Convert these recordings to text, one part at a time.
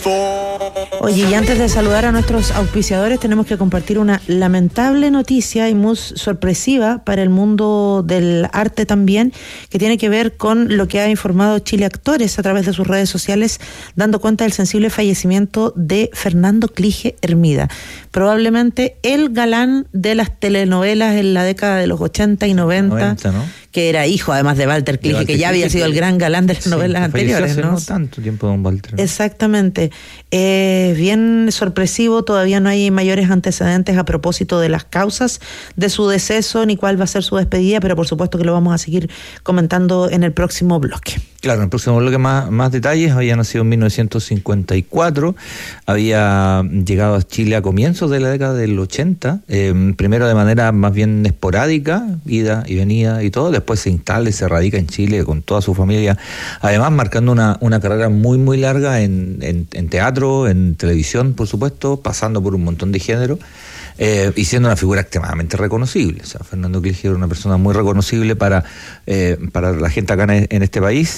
Oye, y antes de saludar a nuestros auspiciadores, tenemos que compartir una lamentable noticia y muy sorpresiva para el mundo del arte también, que tiene que ver con lo que ha informado Chile Actores a través de sus redes sociales, dando cuenta del sensible fallecimiento de Fernando Clige Hermida, probablemente el galán de las telenovelas en la década de los 80 y 90, ¿no? Que era hijo además de Walter Clige, que ya había sido el gran galán de las novelas anteriores, ¿no? No tanto tiempo don Walter, ¿no? Exactamente. Bien sorpresivo, todavía no hay mayores antecedentes a propósito de las causas de su deceso ni cuál va a ser su despedida, pero por supuesto que lo vamos a seguir comentando en el próximo bloque. Claro, en el próximo bloque más detalles. Había nacido en 1954, había llegado a Chile a comienzos de la década del 80, primero de manera más bien esporádica, ida y venida y todo, después se instala y se radica en Chile con toda su familia, además marcando una carrera muy muy larga en teatro, en televisión por supuesto, pasando por un montón de géneros. Y siendo una figura extremadamente reconocible. O sea, Fernando Clige era una persona muy reconocible para la gente acá en este país.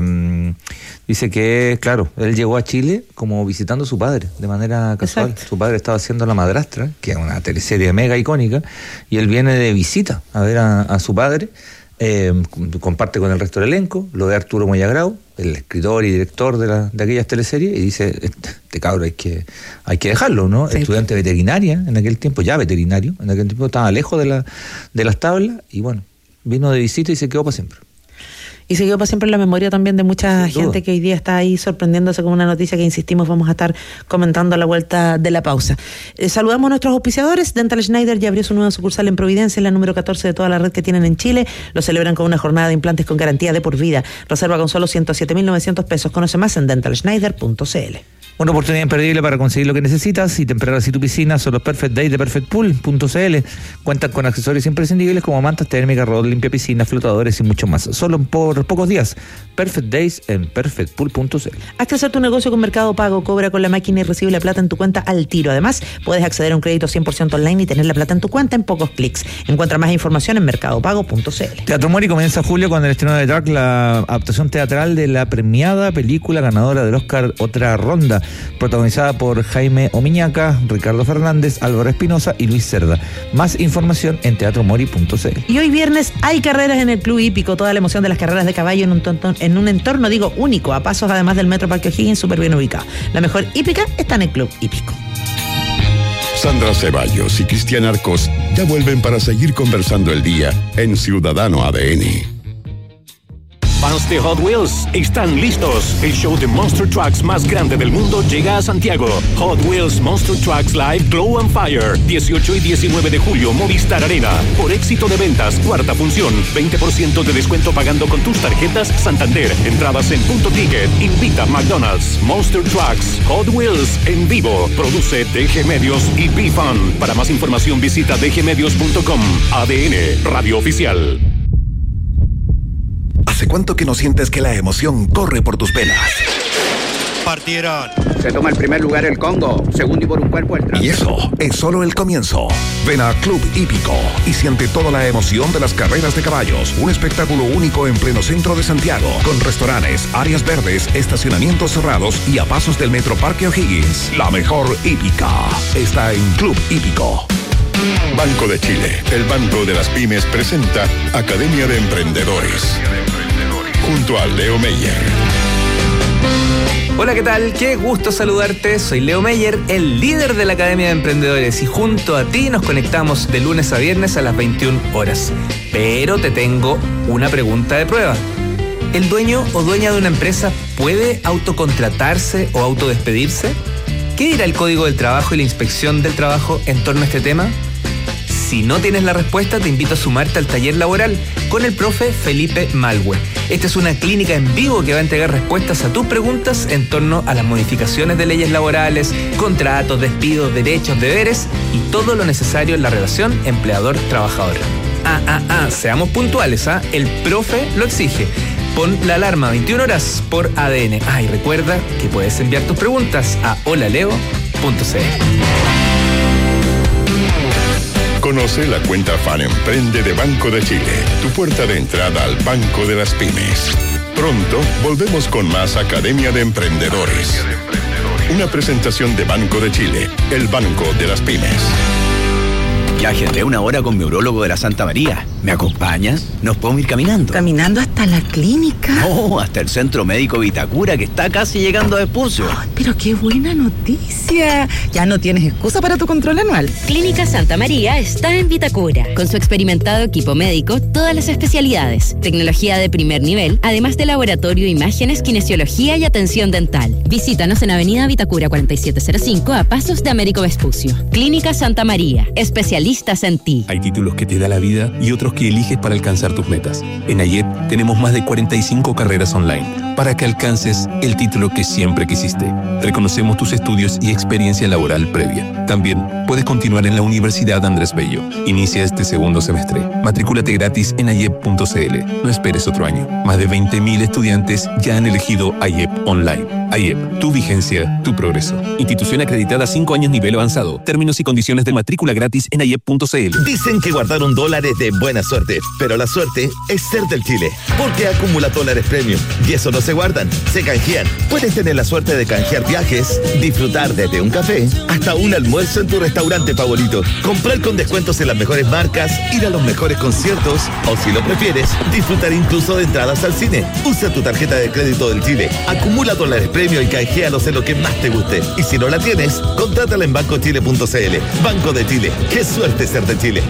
Dice que, claro, él llegó a Chile como visitando a su padre, de manera casual. Exacto. Su padre estaba haciendo La Madrastra, que es una teleserie mega icónica, y él viene de visita a ver a su padre. Comparte con el resto del elenco, lo ve Arturo Moyagrao, el escritor y director de aquellas teleseries, y dice, este cabro hay que dejarlo, ¿no? Sí. Estudiante de veterinaria en aquel tiempo, ya veterinario, en aquel tiempo estaba lejos de las tablas, y bueno, vino de visita y se quedó para siempre. Y se quedó para siempre en la memoria también de mucha gente que hoy día está ahí sorprendiéndose con una noticia que, insistimos, vamos a estar comentando a la vuelta de la pausa. Saludamos a nuestros auspiciadores. Dental Schneider ya abrió su nueva sucursal en Providencia, la número 14 de toda la red que tienen en Chile. Lo celebran con una jornada de implantes con garantía de por vida. Reserva con solo 107.900 pesos. Conoce más en dentalschneider.cl. Una oportunidad imperdible para conseguir lo que necesitas y temperar así tu piscina son los Perfect Days de perfectpool.cl. Cuentan con accesorios imprescindibles como mantas térmicas, robot limpia piscina, flotadores y mucho más. Solo por pocos días. Perfect Days en perfectpool.cl. Haz crecer tu negocio con Mercado Pago. Cobra con la máquina y recibe la plata en tu cuenta al tiro. Además, puedes acceder a un crédito 100% online y tener la plata en tu cuenta en pocos clics. Encuentra más información en mercadopago.cl. Teatro Mori comienza julio con el estreno de Dark, la adaptación teatral de la premiada película ganadora del Oscar Otra Ronda, protagonizada por Jaime Omiñaca, Ricardo Fernández, Álvaro Espinosa y Luis Cerda. Más información en teatromori.cl. Y hoy viernes hay carreras en el Club Hípico, toda la emoción de las carreras de caballo en un entorno único, a pasos además del Metro Parque O'Higgins, súper bien ubicado. La mejor hípica está en el Club Hípico. Sandra Ceballos y Cristian Arcos ya vuelven para seguir conversando el día en Ciudadano ADN. Fans de Hot Wheels están listos. El show de Monster Trucks más grande del mundo llega a Santiago. Hot Wheels Monster Trucks Live Glow and Fire. 18 y 19 de julio, Movistar Arena. Por éxito de ventas, cuarta función. 20% de descuento pagando con tus tarjetas Santander. Entradas en Punto Ticket. Invita McDonald's. Monster Trucks Hot Wheels en vivo. Produce DG Medios y B-Fun. Para más información visita dgmedios.com. ADN, radio oficial. ¿Hace cuánto que no sientes que la emoción corre por tus venas? Partieron. Se toma el primer lugar el Congo, segundo y por un cuerpo el tránsito. Y eso es solo el comienzo. Ven a Club Hípico y siente toda la emoción de las carreras de caballos. Un espectáculo único en pleno centro de Santiago, con restaurantes, áreas verdes, estacionamientos cerrados y a pasos del Metro Parque O'Higgins. La mejor hípica está en Club Hípico. Banco de Chile, el banco de las pymes, presenta Academia de Emprendedores, junto a Leo Meyer. Hola, ¿qué tal? Qué gusto saludarte. Soy Leo Meyer, el líder de la Academia de Emprendedores, y junto a ti nos conectamos de lunes a viernes a las 21 horas. Pero te tengo una pregunta de prueba. ¿El dueño o dueña de una empresa puede autocontratarse o autodespedirse? ¿Qué dirá el Código del Trabajo y la Inspección del Trabajo en torno a este tema? Si no tienes la respuesta, te invito a sumarte al taller laboral con el profe Felipe Malhue. Esta es una clínica en vivo que va a entregar respuestas a tus preguntas en torno a las modificaciones de leyes laborales, contratos, despidos, derechos, deberes y todo lo necesario en la relación empleador-trabajador. Seamos puntuales, el profe lo exige. Pon la alarma 21 horas por ADN. Y recuerda que puedes enviar tus preguntas a holaleo.cl. Conoce la cuenta Fan Emprende de Banco de Chile, tu puerta de entrada al Banco de las Pymes. Pronto volvemos con más Academia de Emprendedores. Una presentación de Banco de Chile, el banco de las pymes. Ya agendé una hora con mi urólogo de la Santa María. ¿Me acompañas? ¿Nos podemos ir caminando? ¿Caminando hasta la clínica? No, hasta el Centro Médico Vitacura, que está casi llegando a Vespucio. Oh, pero qué buena noticia. Ya no tienes excusa para tu control anual. Clínica Santa María está en Vitacura. Con su experimentado equipo médico, todas las especialidades, tecnología de primer nivel, además de laboratorio, imágenes, kinesiología y atención dental. Visítanos en Avenida Vitacura 4705 a pasos de Américo Vespucio. Clínica Santa María, especialistas en ti. Hay títulos que te da la vida y otros que eliges para alcanzar tus metas. En AYEP tenemos más de 45 carreras online para que alcances el título que siempre quisiste. Reconocemos tus estudios y experiencia laboral previa. También puedes continuar en la Universidad Andrés Bello. Inicia este segundo semestre. Matrículate gratis en ayep.cl. No esperes otro año. Más de 20.000 estudiantes ya han elegido AYEP Online. AYEP, tu vigencia, tu progreso. Institución acreditada 5 años nivel avanzado. Términos y condiciones de matrícula gratis en ayep.cl. Dicen que guardaron dólares de buena suerte, pero la suerte es ser del Chile, porque acumula dólares premium y eso no se guardan, se canjean. Puedes tener la suerte de canjear viajes, disfrutar desde un café hasta un almuerzo en tu restaurante favorito, comprar con descuentos en las mejores marcas, ir a los mejores conciertos o, si lo prefieres, disfrutar incluso de entradas al cine. Usa tu tarjeta de crédito del Chile, acumula dólares premium y canjealos en lo que más te guste. Y si no la tienes, contrátala en bancochile.cl. Banco de Chile, qué suerte ser de Chile.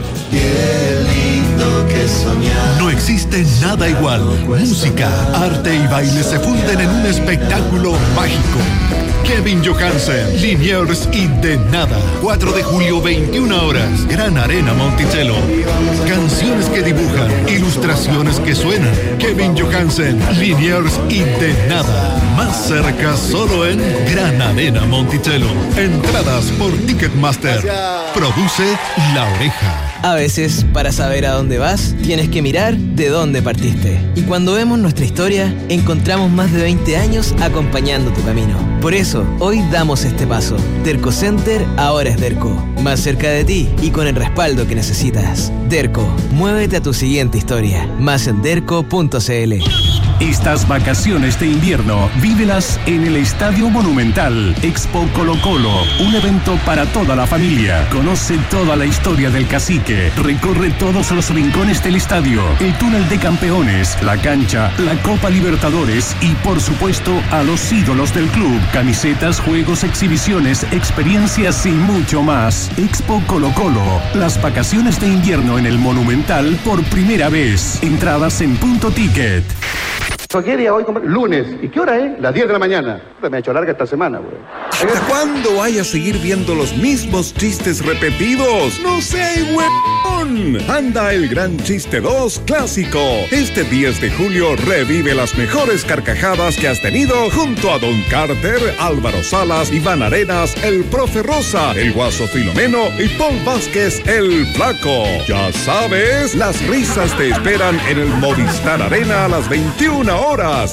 No existe nada igual. Música, arte y baile se funden en un espectáculo mágico. Kevin Johansen, Liniers y De Nada. 4 de julio, 21 horas. Gran Arena Monticello. Canciones que dibujan, ilustraciones que suenan. Kevin Johansen, Liniers y De Nada. Más cerca solo en Gran Arena Monticello. Entradas por Ticketmaster. Produce La Oreja. A veces, para saber a dónde vas, tienes que mirar de dónde partiste. Y cuando vemos nuestra historia, encontramos más de 20 años acompañando tu camino. Por eso, hoy damos este paso. Derco Center ahora es Derco. Más cerca de ti y con el respaldo que necesitas. Derco, muévete a tu siguiente historia. Más en derco.cl. Estas vacaciones de invierno, vívelas en el Estadio Monumental. Expo Colo Colo, un evento para toda la familia. Conoce toda la historia del Cacique. Recorre todos los rincones del estadio, el túnel de campeones, la cancha, la Copa Libertadores y, por supuesto, a los ídolos del club. Camisetas, juegos, exhibiciones, experiencias y mucho más. Expo Colo Colo, las vacaciones de invierno en el Monumental por primera vez. Entradas en Punto Ticket. ¿Qué día hoy? Lunes. ¿Y qué hora es? Las 10 de la mañana. Me ha hecho larga esta semana, güey. ¿Hasta cuándo vaya a seguir viendo los mismos chistes repetidos? ¡No sé, huevón! Anda el Gran Chiste 2 Clásico. Este 10 de julio revive las mejores carcajadas que has tenido junto a Don Carter, Álvaro Salas, Iván Arenas, el Profe Rosa, el Guaso Filomeno y Paul Vázquez, el Flaco. Ya sabes, las risas te esperan en el Movistar Arena a las 21 horas.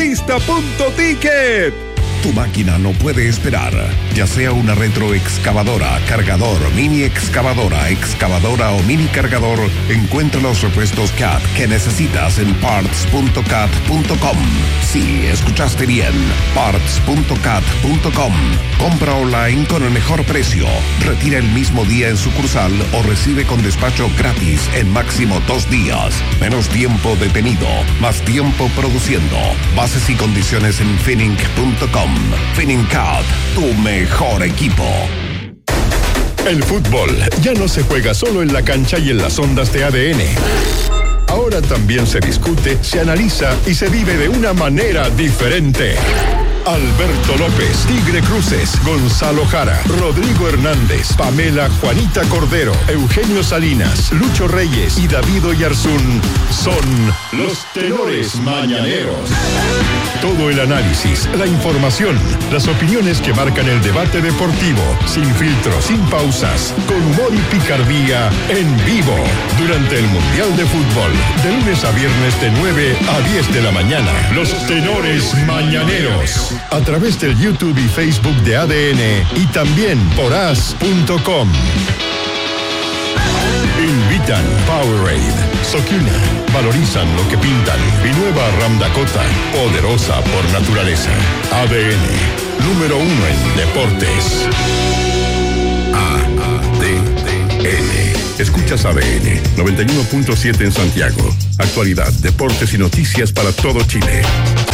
Partista.ticket. Tu máquina no puede esperar. Ya sea una retroexcavadora, cargador, mini excavadora, excavadora o mini cargador, encuentra los repuestos CAT que necesitas en parts.cat.com. Sí, escuchaste bien. Parts.cat.com. Compra online con el mejor precio. Retira el mismo día en sucursal o recibe con despacho gratis en máximo 2 días. Menos tiempo detenido, más tiempo produciendo. Bases y condiciones en finning.com. FinningCat, tu mejor equipo. El fútbol ya no se juega solo en la cancha y en las ondas de ADN. Ahora también se discute, se analiza y se vive de una manera diferente. Alberto López, Tigre Cruces, Gonzalo Jara, Rodrigo Hernández, Pamela Juanita Cordero, Eugenio Salinas, Lucho Reyes y David Oyarzún son los tenores mañaneros. Todo el análisis, la información, las opiniones que marcan el debate deportivo, sin filtros, sin pausas, con humor y picardía, en vivo, durante el Mundial de Fútbol, de lunes a viernes de 9 a 10 de la mañana. Los tenores mañaneros. A través del YouTube y Facebook de ADN y también por as.com. Invitan Powerade, Sokina, valorizan lo que pintan y nueva Ram Dakota, poderosa por naturaleza. ADN, número 1 en deportes. ADN. Escuchas ADN 91.7 en Santiago. Actualidad, deportes y noticias para todo Chile.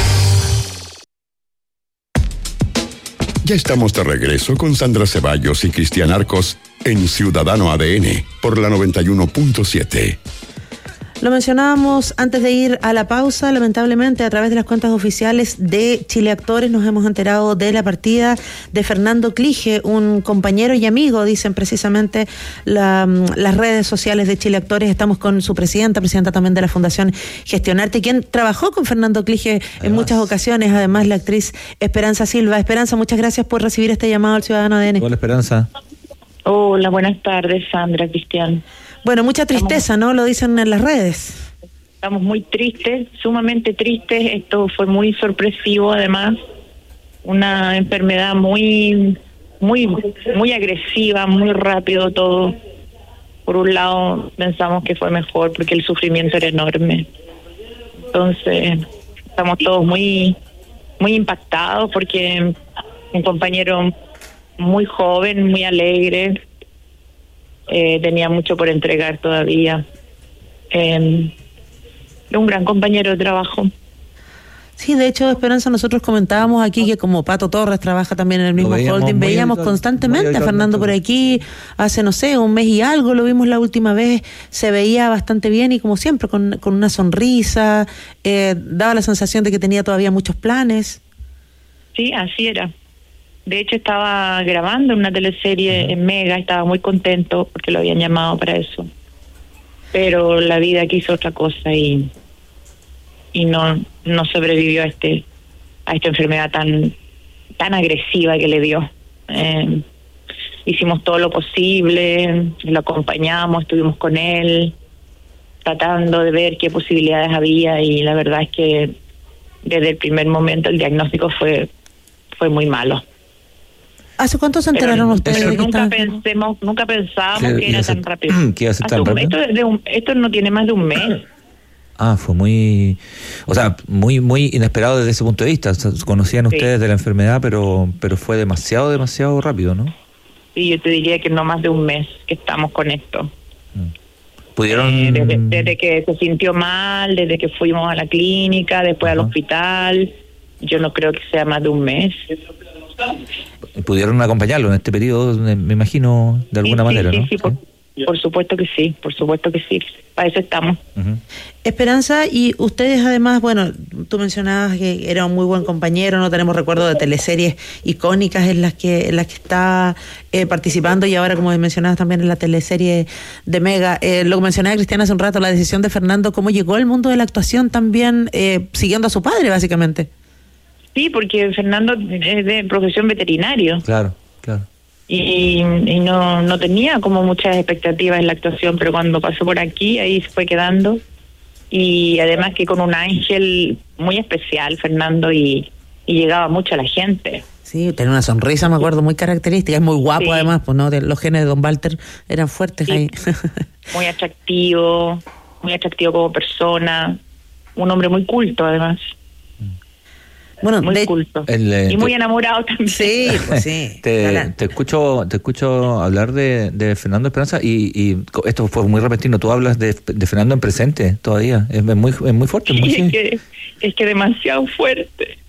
Ya estamos de regreso con Sandra Ceballos y Cristian Arcos en Ciudadano ADN por la 91.7. Lo mencionábamos antes de ir a la pausa. Lamentablemente, a través de las cuentas oficiales de Chile Actores nos hemos enterado de la partida de Fernando Clige, un compañero y amigo, dicen precisamente las redes sociales de Chile Actores. Estamos con su presidenta también de la Fundación Gestionarte, quien trabajó con Fernando Clige en muchas ocasiones, además la actriz Esperanza Silva. Esperanza, muchas gracias por recibir este llamado al Ciudadano ADN. Hola, Esperanza. Hola, buenas tardes, Sandra, Cristian. Bueno, mucha tristeza, ¿no? Lo dicen en las redes. Estamos muy tristes, sumamente tristes. Esto fue muy sorpresivo, además. Una enfermedad muy agresiva, muy rápido todo. Por un lado, pensamos que fue mejor porque el sufrimiento era enorme. Entonces, estamos todos muy impactados porque un compañero muy joven, muy alegre, tenía mucho por entregar todavía. Un gran compañero de trabajo. Sí, de hecho, Esperanza, nosotros comentábamos aquí que como Pato Torres trabaja también en el mismo holding, veíamos constantemente a Fernando por aquí, hace, no sé, un mes y algo, lo vimos la última vez, se veía bastante bien y como siempre, con una sonrisa, daba la sensación de que tenía todavía muchos planes. Sí, así era. De hecho, estaba grabando una teleserie en Mega, estaba muy contento porque lo habían llamado para eso. Pero la vida quiso otra cosa y no sobrevivió a esta enfermedad tan agresiva que le dio. Hicimos todo lo posible, lo acompañamos, estuvimos con él, tratando de ver qué posibilidades había, y la verdad es que desde el primer momento el diagnóstico fue muy malo. ¿Hace cuánto se enteraron ustedes? Pero nunca pensábamos que era tan rápido. ¿Qué iba a ser tan rápido? Esto no tiene más de un mes. Fue muy inesperado desde ese punto de vista. O sea, conocían ustedes de la enfermedad, pero fue demasiado rápido, ¿no? Sí, yo te diría que no más de un mes que estamos con esto. ¿Pudieron...? Desde que se sintió mal, desde que fuimos a la clínica, después al hospital, yo no creo que sea más de un mes. ¿Pudieron acompañarlo en este periodo, me imagino, de alguna manera, no? Sí, por supuesto que sí, para eso estamos. Esperanza, y ustedes además, bueno, tú mencionabas que era un muy buen compañero, no tenemos recuerdo de teleseries icónicas en las que está participando, y ahora, como mencionabas, también en la teleserie de Mega. Lo que mencionaba Cristiana hace un rato, la decisión de Fernando, cómo llegó al mundo de la actuación también, siguiendo a su padre, básicamente. Sí, porque Fernando es de profesión veterinario. Claro. Y no tenía como muchas expectativas en la actuación, pero cuando pasó por aquí, ahí se fue quedando. Y además que con un ángel muy especial, Fernando, y llegaba mucho a la gente. Sí, tenía una sonrisa, me acuerdo, muy característica, es muy guapo además, pues no, los genes de Don Walter eran fuertes ahí. Muy atractivo como persona, un hombre muy culto además. Bueno, muy culto y muy enamorado también. Sí, pues sí. Te escucho hablar de Fernando Esperanza, y esto fue muy repentino. Tú hablas de Fernando en presente todavía. Es muy fuerte. Es que demasiado fuerte.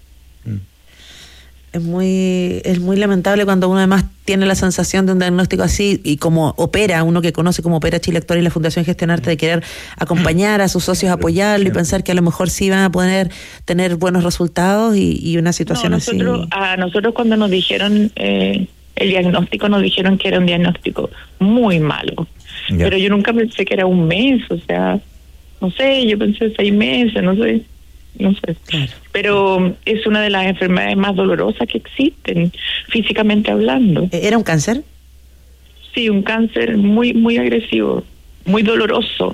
Es muy lamentable cuando uno además tiene la sensación de un diagnóstico así, y como opera, uno que conoce cómo opera Chile Actores y la Fundación Gestionarte, de querer acompañar a sus socios, apoyarlo y pensar que a lo mejor sí van a poder tener buenos resultados, y una situación así. A nosotros cuando nos dijeron el diagnóstico, nos dijeron que era un diagnóstico muy malo. Pero yo nunca pensé que era un mes, o sea, no sé, yo pensé 6 meses, no sé. Claro. Pero es una de las enfermedades más dolorosas que existen, físicamente hablando. ¿Era un cáncer? Sí, un cáncer muy agresivo, muy doloroso.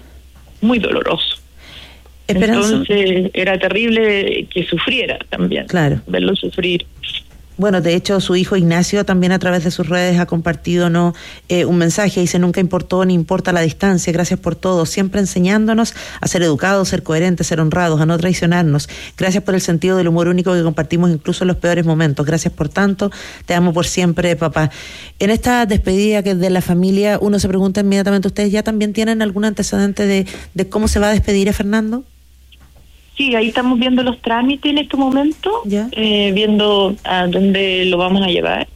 Esperanza. Entonces era terrible que sufriera también. Claro. Verlo sufrir. Bueno, de hecho, su hijo Ignacio también a través de sus redes ha compartido un mensaje. Dice: nunca importó ni importa la distancia, gracias por todo, siempre enseñándonos a ser educados, ser coherentes, ser honrados, a no traicionarnos. Gracias por el sentido del humor único que compartimos incluso en los peores momentos. Gracias por tanto, te amo por siempre, papá. En esta despedida que de la familia, uno se pregunta inmediatamente, ¿ustedes ya también tienen algún antecedente de cómo se va a despedir a Fernando? Sí, ahí estamos viendo los trámites en este momento, viendo a dónde lo vamos a llevar.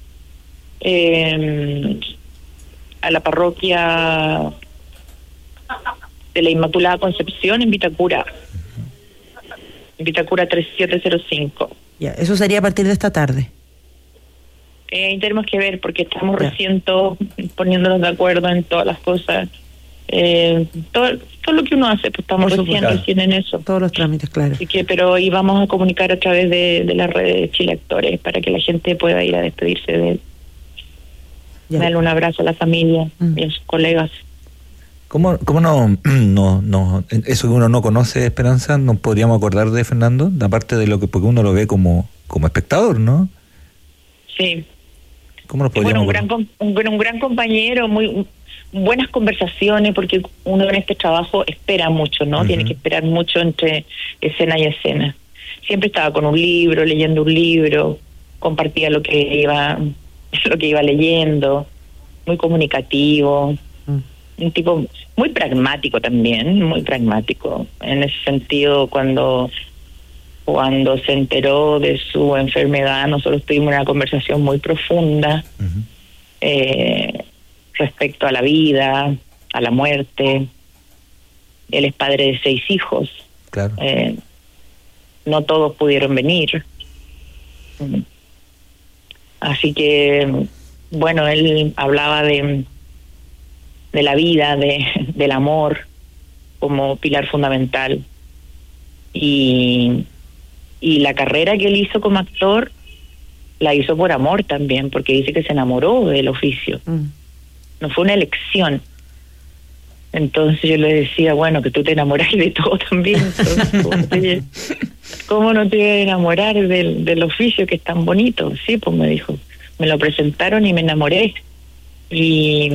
A la parroquia de la Inmaculada Concepción en Vitacura. En Vitacura 3705. Ya, eso sería a partir de esta tarde. Tenemos que ver porque estamos recién todos poniéndonos de acuerdo en todas las cosas. Todo lo que uno hace, pues estamos recién en eso. Todos los trámites, claro. Así que, pero íbamos a comunicar a través de las redes de Chile Actores para que la gente pueda ir a despedirse de él. Darle un abrazo a la familia y a sus colegas. ¿Cómo no, eso que uno no conoce, Esperanza, nos podríamos acordar de Fernando? Aparte de lo que, porque uno lo ve como espectador, ¿no? Sí. ¿Cómo nos podríamos un gran compañero, muy buenas conversaciones, porque uno en este trabajo espera mucho, ¿no? Tiene que esperar mucho entre escena y escena. Siempre estaba con un libro, leyendo un libro, compartía lo que iba leyendo, muy comunicativo, un tipo muy pragmático también, muy pragmático. En ese sentido, cuando se enteró de su enfermedad, nosotros tuvimos una conversación muy profunda respecto a la vida, a la muerte. Él es padre de 6 hijos. Claro. No todos pudieron venir. Así que, bueno, él hablaba de la vida, del amor como pilar fundamental. Y la carrera que él hizo como actor la hizo por amor también, porque dice que se enamoró del oficio. No fue una elección. Entonces yo le decía, bueno, que tú te enamoras de todo también. Entonces, ¿cómo no te voy a enamorar del oficio que es tan bonito? Sí, pues me dijo, me lo presentaron y me enamoré. Y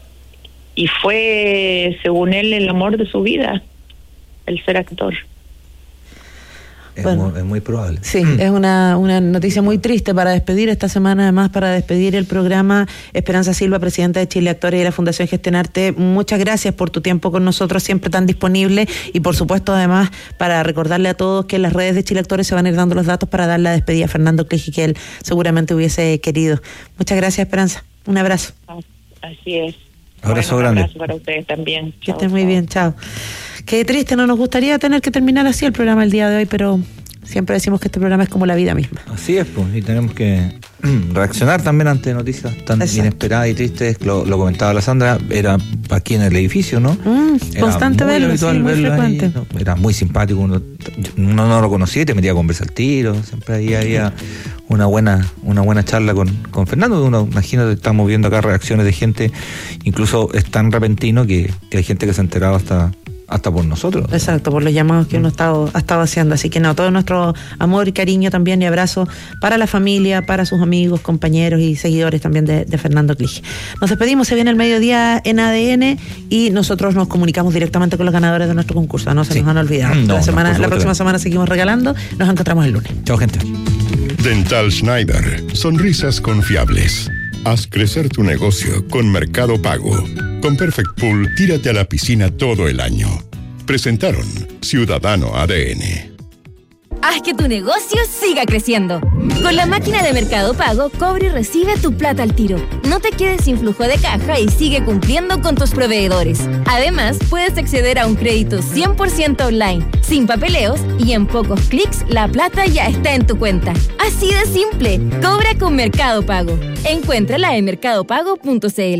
fue, según él, el amor de su vida, el ser actor. Es muy probable. Sí, es una noticia muy triste para despedir esta semana, además para despedir el programa. Esperanza Silva, presidenta de Chile Actores y de la Fundación Gestionarte, muchas gracias por tu tiempo con nosotros, siempre tan disponible, y por supuesto además para recordarle a todos que en las redes de Chile Actores se van a ir dando los datos para dar la despedida a Fernando Cleji, que él seguramente hubiese querido. Muchas gracias, Esperanza, un abrazo. Así es. Abrazo grande. Un abrazo para ustedes también. Que estén muy bien, chao. Qué triste, no nos gustaría tener que terminar así el programa el día de hoy, pero siempre decimos que este programa es como la vida misma. Así es, pues, y tenemos que reaccionar también ante noticias tan inesperadas y tristes. Lo comentaba la Sandra, era aquí en el edificio, ¿no? Constante verlo, sí, muy frecuente. Ahí, ¿no? Era muy simpático, uno no lo conocía y te metía a conversar al tiro, siempre ahí había una buena charla con Fernando. Uno, imagínate, estamos viendo acá reacciones de gente, incluso es tan repentino que hay gente que se ha enterado hasta por nosotros. Exacto, por los llamados que uno ha estado haciendo. Así que todo nuestro amor y cariño también y abrazo para la familia, para sus amigos, compañeros y seguidores también de Fernando Cleji. Nos despedimos, se viene el mediodía en ADN y nosotros nos comunicamos directamente con los ganadores de nuestro concurso. No se nos han olvidado. La próxima semana seguimos regalando. Nos encontramos el lunes. Chao, gente. Dental Schneider. Sonrisas confiables. Haz crecer tu negocio con Mercado Pago. Con Perfect Pool, tírate a la piscina todo el año. Presentaron Ciudadano ADN. Haz que tu negocio siga creciendo. Con la máquina de Mercado Pago, cobra y recibe tu plata al tiro. No te quedes sin flujo de caja y sigue cumpliendo con tus proveedores. Además, puedes acceder a un crédito 100% online, sin papeleos, y en pocos clics la plata ya está en tu cuenta. Así de simple. Cobra con Mercado Pago. Encuéntrala en mercadopago.cl.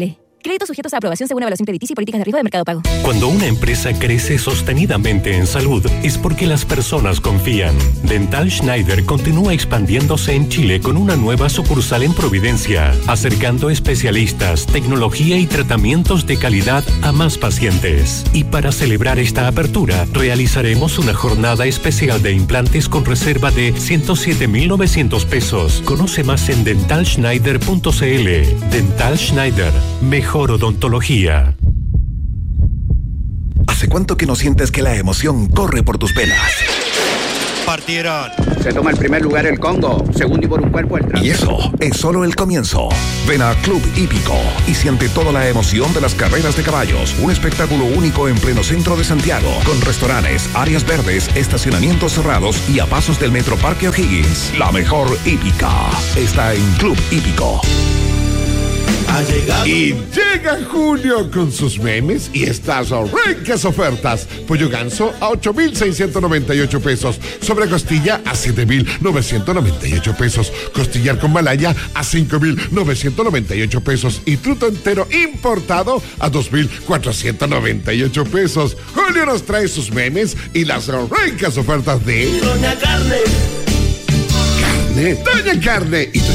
Créditos sujetos a aprobación según evaluación crediticia y políticas de riesgo de Mercado Pago. Cuando una empresa crece sostenidamente en salud, es porque las personas confían. Dental Schneider continúa expandiéndose en Chile con una nueva sucursal en Providencia, acercando especialistas, tecnología y tratamientos de calidad a más pacientes. Y para celebrar esta apertura, realizaremos una jornada especial de implantes con reserva de 107.900 pesos. Conoce más en dentalschneider.cl. Dental Schneider. Mejor odontología. ¿Hace cuánto que no sientes que la emoción corre por tus venas? Partieron. Se toma el primer lugar el Congo, segundo y por un cuerpo el Trans. Y eso es solo el comienzo. Ven a Club Hípico y siente toda la emoción de las carreras de caballos. Un espectáculo único en pleno centro de Santiago, con restaurantes, áreas verdes, estacionamientos cerrados y a pasos del Metro Parque O'Higgins. La mejor hípica está en Club Hípico. Y llega Julio con sus memes y estas ricas ofertas. Pollo ganso a 8.698 pesos. Sobre costilla a 7.998 pesos. Costillar con malaya a 5.998 pesos. Y truto entero importado a 2.498 pesos. Julio nos trae sus memes y las ricas ofertas de Doña Carne. Doña Carne y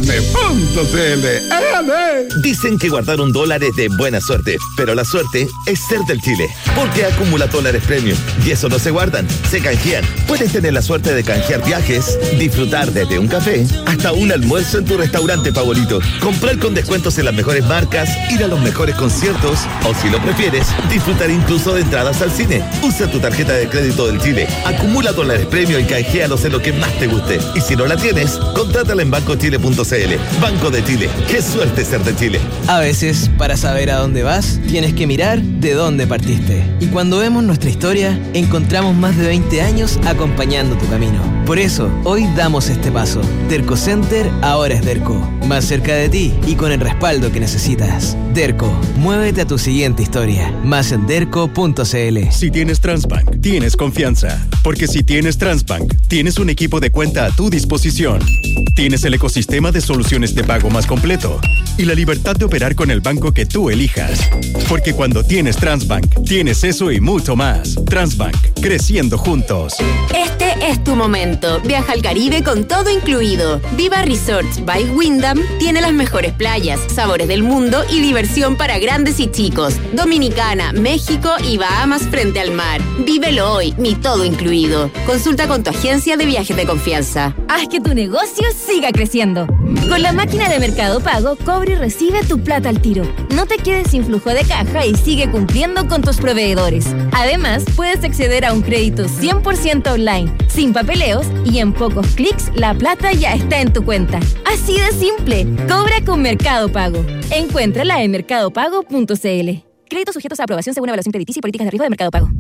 doñacarne.cl. Dicen que guardar $1 es de buena suerte, pero la suerte es ser del Chile, porque acumula dólares premium y eso no se guardan, se canjean. Puedes tener la suerte de canjear viajes, disfrutar desde un café hasta un almuerzo en tu restaurante favorito, comprar con descuentos en las mejores marcas, ir a los mejores conciertos o, si lo prefieres, disfrutar incluso de entradas al cine. Usa tu tarjeta de crédito del Chile, acumula dólares premium y canjealos en lo que más te guste. Y si no la tienes, contrátala en bancochile.cl. Banco de Chile. ¡Qué suerte ser de Chile! A veces, para saber a dónde vas, tienes que mirar de dónde partiste. Y cuando vemos nuestra historia, encontramos más de 20 años acompañando tu camino. Por eso, hoy damos este paso. Derco Center ahora es Derco. Más cerca de ti y con el respaldo que necesitas. Derco, muévete a tu siguiente historia. Más en derco.cl. Si tienes Transbank, tienes confianza. Porque si tienes Transbank, tienes un equipo de cuenta a tu disposición. Tienes el ecosistema de soluciones de pago más completo y la libertad de operar con el banco que tú elijas. Porque cuando tienes Transbank, tienes eso y mucho más. Transbank, creciendo juntos. Este es tu momento. Viaja al Caribe con todo incluido. Viva Resorts by Wyndham tiene las mejores playas, sabores del mundo y diversión para grandes y chicos. Dominicana, México y Bahamas frente al mar. Vívelo hoy, mi todo incluido. Consulta con tu agencia de viajes de confianza. Haz que tu negocio siga creciendo. Con la máquina de Mercado Pago, cobra y recibe tu plata al tiro. No te quedes sin flujo de caja y sigue cumpliendo con tus proveedores. Además, puedes acceder a un crédito 100% online, sin papeleos y en pocos clics la plata ya está en tu cuenta. Así de simple. Cobra con Mercado Pago. Encuéntrala en mercadopago.cl. Créditos sujetos a aprobación según evaluación crediticia y políticas de riesgo de Mercado Pago.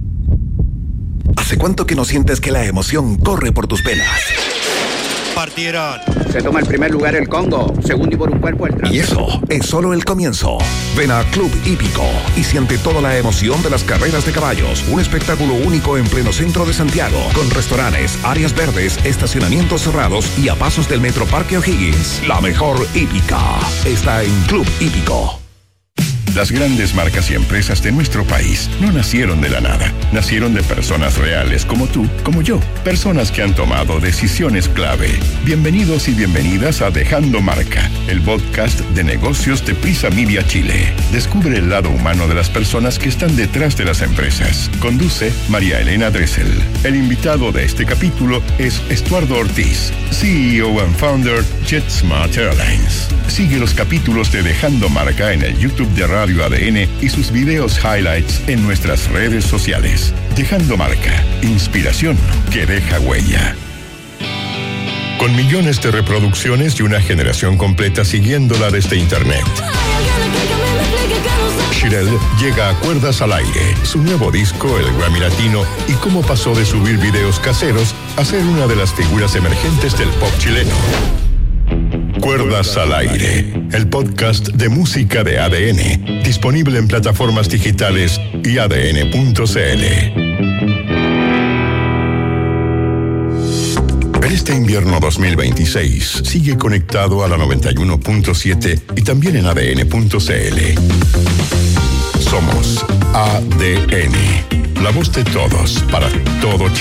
¿Hace cuánto que no sientes que la emoción corre por tus venas? Partieron. Se toma el primer lugar el Congo, segundo y por un cuerpo el Trans. Y eso es solo el comienzo. Ven a Club Hípico y siente toda la emoción de las carreras de caballos. Un espectáculo único en pleno centro de Santiago, con restaurantes, áreas verdes, estacionamientos cerrados y a pasos del Metro Parque O'Higgins. La mejor hípica está en Club Hípico. Las grandes marcas y empresas de nuestro país no nacieron de la nada. Nacieron de personas reales como tú, como yo. Personas que han tomado decisiones clave. Bienvenidos y bienvenidas a Dejando Marca, el podcast de negocios de Prisa Media Chile. Descubre el lado humano de las personas que están detrás de las empresas. Conduce María Elena Dressel. El invitado de este capítulo es Estuardo Ortiz, CEO and founder JetSmart Airlines. Sigue los capítulos de Dejando Marca en el YouTube de Radio ADN y sus videos highlights en nuestras redes sociales. Dejando Marca, inspiración que deja huella. Con millones de reproducciones y una generación completa siguiéndola desde internet, Shirel llega a Cuerdas al Aire, su nuevo disco, el Grammy Latino, y cómo pasó de subir videos caseros a ser una de las figuras emergentes del pop chileno. Cuerdas al Aire, el podcast de música de ADN, disponible en plataformas digitales y adn.cl. Este invierno 2026 sigue conectado a la 91.7 y también en ADN.cl. Somos ADN, la voz de todos para todo Chile.